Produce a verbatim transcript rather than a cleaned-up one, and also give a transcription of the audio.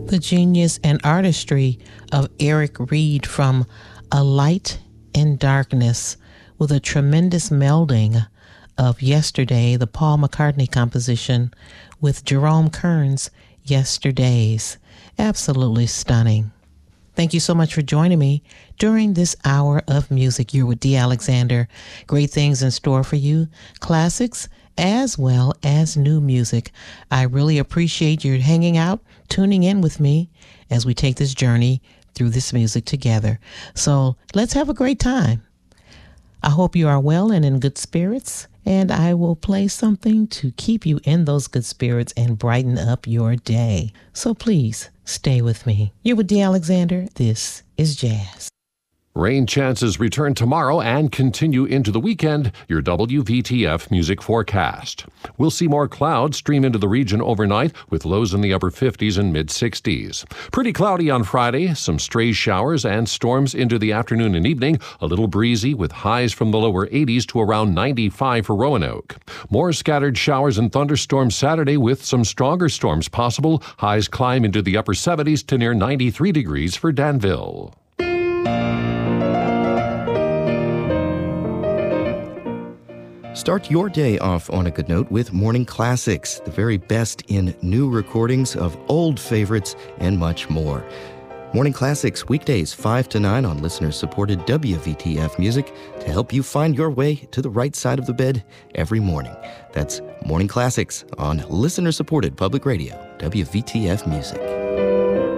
The genius and artistry of Eric Reed from A Light in Darkness, with a tremendous melding of Yesterday, the Paul McCartney composition, with Jerome Kern's Yesterdays. Absolutely stunning. Thank you so much for joining me during this hour of music. You're with Dee Alexander. Great things in store for you. Classics as well as new music. I really appreciate your hanging out, tuning in with me as we take this journey through this music together. So let's have a great time. I hope you are well and in good spirits, and I will play something to keep you in those good spirits and brighten up your day. So please stay with me. You're with Dee Alexander. This is Jazz. Rain chances return tomorrow and continue into the weekend. Your W V T F music forecast. We'll see more clouds stream into the region overnight with lows in the upper fifties and mid sixties. Pretty cloudy on Friday, some stray showers and storms into the afternoon and evening. A little breezy with highs from the lower eighties to around ninety-five for Roanoke. More scattered showers and thunderstorms Saturday with some stronger storms possible. Highs climb into the upper seventies to near ninety-three degrees for Danville. Start your day off on a good note with Morning Classics, the very best in new recordings of old favorites and much more. Morning Classics, weekdays five to nine on listener-supported W V T F music to help you find your way to the right side of the bed every morning. That's Morning Classics on listener-supported public radio, W V T F music.